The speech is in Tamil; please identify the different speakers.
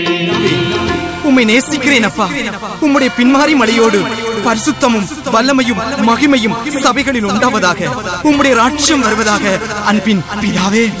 Speaker 1: உம்மை நேசிக்கிறேன் அப்பா. உம்முடைய பின்மாறி மலையோடு பரிசுத்தமும் வல்லமையும் மகிமையும் சபைகளில் உண்டாவதாக. உம்முடைய ராட்சியம் வருவதாக. அன்பின் பிதாவே.